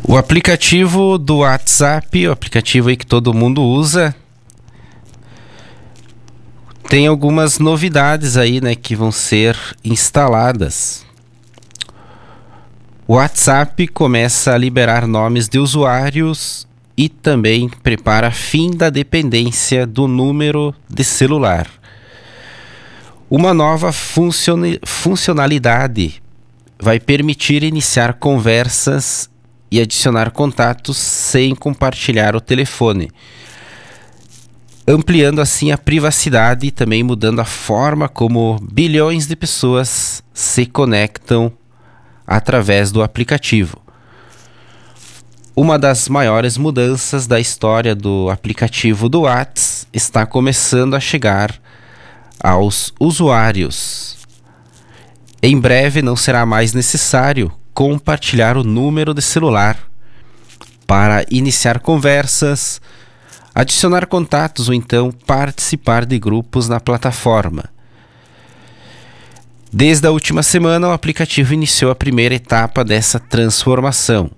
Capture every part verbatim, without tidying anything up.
O aplicativo do WhatsApp, o aplicativo aí que todo mundo usa, tem algumas novidades aí, né, que vão ser instaladas. O WhatsApp começa a liberar nomes de usuários e também prepara fim da dependência do número de celular. Uma nova funcione- funcionalidade vai permitir iniciar conversas e adicionar contatos sem compartilhar o telefone, ampliando assim a privacidade e também mudando a forma como bilhões de pessoas se conectam através do aplicativo. Uma das maiores mudanças da história do aplicativo do WhatsApp está começando a chegar aos usuários. Em breve não será mais necessário compartilhar o número de celular para iniciar conversas, adicionar contatos ou então participar de grupos na plataforma. Desde a última semana, o aplicativo iniciou a primeira etapa dessa transformação.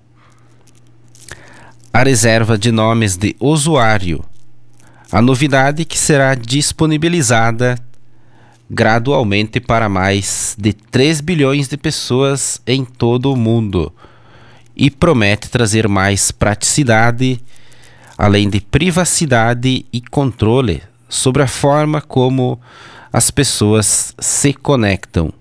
A reserva de nomes de usuário. A novidade que será disponibilizada gradualmente para mais de três bilhões de pessoas em todo o mundo e promete trazer mais praticidade, além de privacidade e controle sobre a forma como as pessoas se conectam.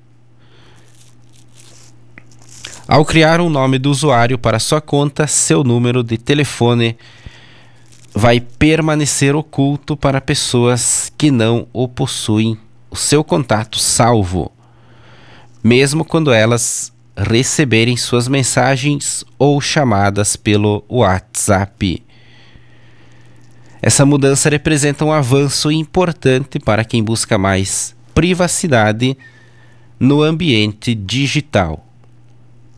Ao criar um nome do usuário para sua conta, seu número de telefone vai permanecer oculto para pessoas que não o possuem o seu contato salvo, mesmo quando elas receberem suas mensagens ou chamadas pelo WhatsApp. Essa mudança representa um avanço importante para quem busca mais privacidade no ambiente digital.